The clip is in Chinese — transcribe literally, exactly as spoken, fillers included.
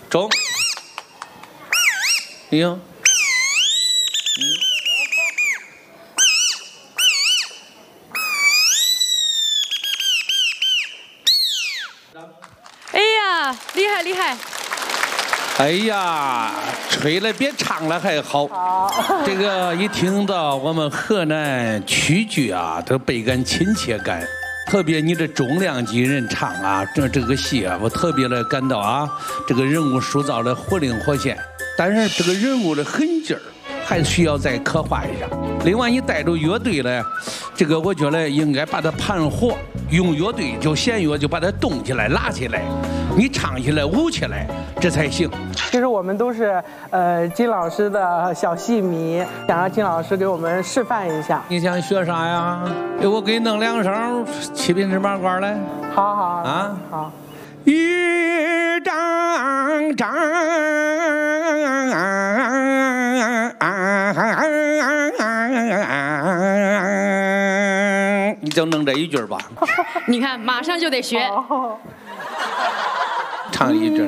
中。哎呦， 哎呀，厉害厉害！ 哎呀，吹了别唱了还好。好，这个一听到我们河南曲剧啊，都倍感亲切感。特别你这重量级人唱啊，这这个戏啊，我特别的感到啊，这个人物塑造的活灵活现。但是这个人物的痕迹儿还需要再刻画一下。另外，你带着乐队呢，这个我觉得应该把它盘活，用乐队就弦乐就把它动起来、拉起来，你唱起来、舞起来，这才行。 其实我们都是呃金老师的小戏迷，想让金老师给我们示范一下。 你想学啥呀？我给你弄两声七品芝麻官来。 好好啊好。 一张张，你就弄这一句吧。 你看，马上就得学。 唱一句。